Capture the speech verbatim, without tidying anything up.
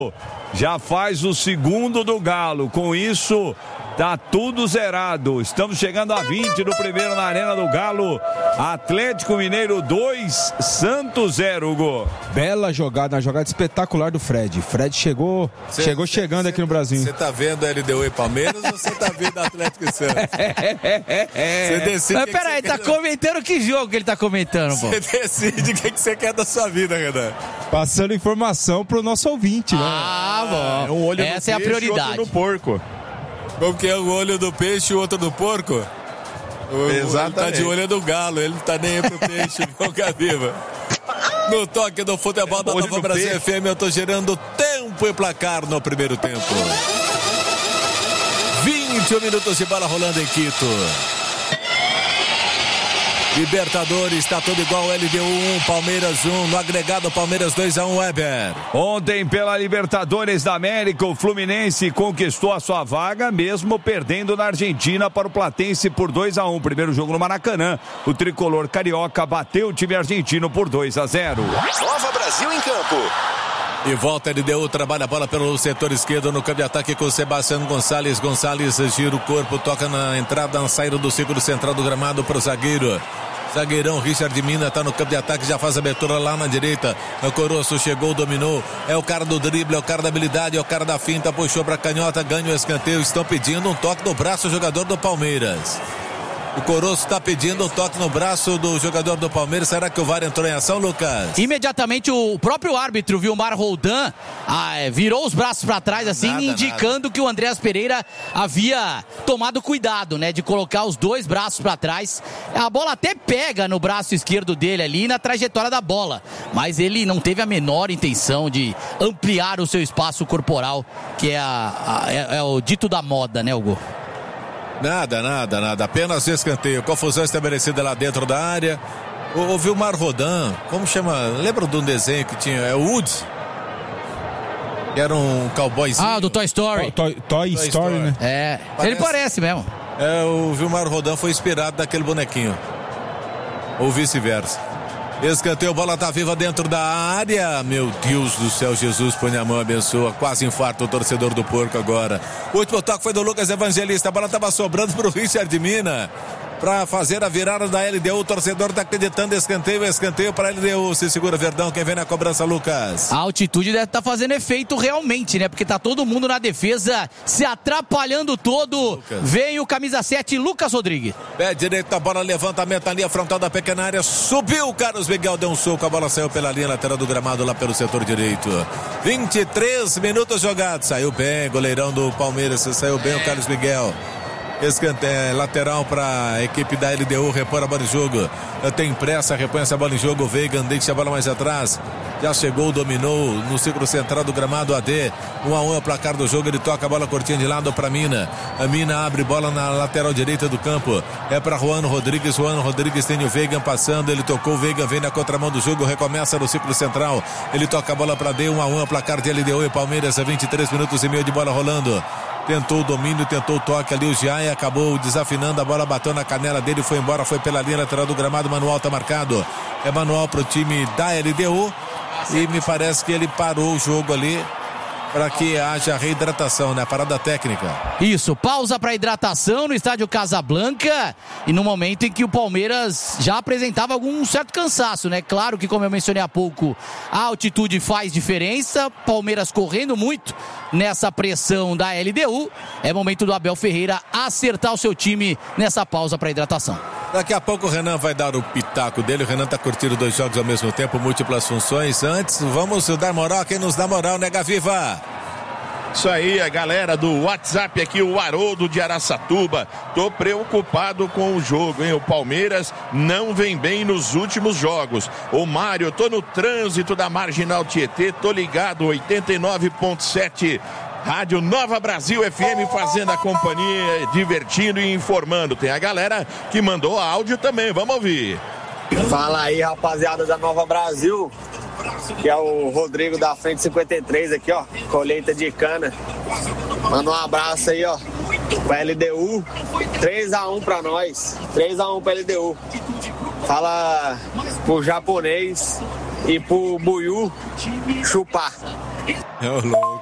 Já faz o segundo do Galo. Com isso, tá tudo zerado. Estamos chegando a vinte no primeiro na Arena do Galo. Atlético Mineiro dois, Santos zero, Hugo. Bela jogada, uma jogada espetacular do Fred. Fred chegou, cê, chegou cê, chegando cê, aqui no Brasil. Você tá vendo a L D U e Palmeiras ou você tá vendo Atlético e Santos? Você decide. Mas peraí, tá quer... comentando que jogo que ele tá comentando, pô? Você decide o que você que quer da sua vida, Renan. Passando informação pro nosso ouvinte, né? Ah, bom. É um olho Essa é a prioridade. Outro no porco. Como que é o olho do peixe e o outro do porco? O, Exatamente. Ele tá de olho do Galo, ele não tá nem aí pro peixe, boca viva. No toque do futebol da Nova Brasil peixe. F M, eu tô gerando tempo e placar no primeiro tempo. vinte e um minutos de bola rolando em Quito. Libertadores, tá tudo igual, L D U um, Palmeiras um, no agregado Palmeiras dois a um, Weber. Ontem pela Libertadores da América, o Fluminense conquistou a sua vaga, mesmo perdendo na Argentina para o Platense por dois a um. Primeiro jogo no Maracanã, o tricolor carioca bateu o time argentino por dois a zero. Nova Brasil em campo. E volta L D U, trabalha a bola pelo setor esquerdo no campo de ataque com o Sebastião Gonçalves. Gonçalves gira o corpo, toca na entrada, na saída do círculo central do gramado para o zagueiro. Zagueirão Richard Mina tá no campo de ataque, já faz a abertura lá na direita. O Coroço chegou, dominou. É o cara do drible, é o cara da habilidade, é o cara da finta, puxou pra canhota, ganha o escanteio. Estão pedindo um toque no braço, o jogador do Palmeiras. O Coroço está pedindo um toque no braço do jogador do Palmeiras. Será que o V A R entrou em ação, Lucas? Imediatamente o próprio árbitro, Vilmar Roldan, ah, virou os braços para trás assim, nada, indicando nada. que o Andréas Pereira havia tomado cuidado, né, de colocar os dois braços para trás. A bola até pega no braço esquerdo dele ali na trajetória da bola, mas ele não teve a menor intenção de ampliar o seu espaço corporal, que é, a, a, é, é o dito da moda, né, Hugo? Nada, nada, nada. Apenas escanteio. Confusão estabelecida lá dentro da área. O, o Vilmar Rodan, como chama? Lembra de um desenho que tinha? É o Woody? Que era um cowboyzinho. Ah, do Toy Story. Oh, Toy, Toy, Toy Story, Story, né? É, parece, ele parece mesmo. É, o Vilmar Rodan foi inspirado daquele bonequinho. Ou vice-versa. Escanteio, bola tá viva dentro da área. Meu Deus do céu, Jesus põe a mão, abençoa. Quase infarto o torcedor do porco agora. O último toque foi do Lucas Evangelista. A bola tava sobrando pro Richard Mina para fazer a virada da L D U. O torcedor tá acreditando. Escanteio, escanteio para L D U. Se segura, Verdão. Quem vem na cobrança, Lucas? A altitude deve estar tá fazendo efeito realmente, né? Porque tá todo mundo na defesa se atrapalhando todo. Lucas. Vem o camisa sete, Lucas Rodrigues. Pé direito, a bola, levantamento na linha frontal da pequena área. Subiu o Carlos Miguel, deu um soco. A bola saiu pela linha lateral do gramado lá pelo setor direito. vinte e três minutos jogados. Saiu bem, goleirão do Palmeiras. Saiu bem o Carlos Miguel. Escanteio, lateral para a equipe da L D U, repõe a bola em jogo. Tem pressa, repõe essa bola em jogo. Veiga deixa a bola mais atrás. Já chegou, dominou no círculo central do gramado. A D, um a um é o placar do jogo. Ele toca a bola curtinha de lado para Mina. A Mina abre bola na lateral direita do campo. É para Juan Rodrigues. Juan Rodrigues tem o Veiga passando. Ele tocou, o Veiga vem na contramão do jogo. Recomeça no círculo central. Ele toca a bola para D, um a um é o placar de L D U e Palmeiras. vinte e três minutos e meio de bola rolando. Tentou o domínio, tentou o toque ali, o Giai acabou desafinando, a bola bateu na canela dele, foi embora, foi pela linha lateral do gramado. Manual tá marcado, é manual pro time da L D U e me parece que ele parou o jogo ali para que haja reidratação, né? Parada técnica. Isso, pausa para hidratação no estádio Casablanca e no momento em que o Palmeiras já apresentava algum certo cansaço, né? Claro que, como eu mencionei há pouco, a altitude faz diferença, Palmeiras correndo muito nessa pressão da L D U. É momento do Abel Ferreira acertar o seu time nessa pausa para hidratação. Daqui a pouco o Renan vai dar o pitaco dele. O Renan tá curtindo dois jogos ao mesmo tempo, múltiplas funções. Antes, vamos dar moral. Quem nos dá moral, né, Gaviva? Isso aí, a galera do WhatsApp aqui, o Haroldo de Araçatuba. Tô preocupado com o jogo, hein? O Palmeiras não vem bem nos últimos jogos. O Mário, tô no trânsito da Marginal Tietê, tô ligado, oitenta e nove ponto sete. Rádio Nova Brasil F M, fazendo a companhia, divertindo e informando. Tem a galera que mandou áudio também, vamos ouvir. Fala aí, rapaziada da Nova Brasil, que é o Rodrigo da Frente cinquenta e três aqui, ó, colheita de cana. Manda um abraço aí, ó, pra L D U, três a um pra nós, três a um pra L D U. Fala pro japonês e pro Buiú chupar. É o louco.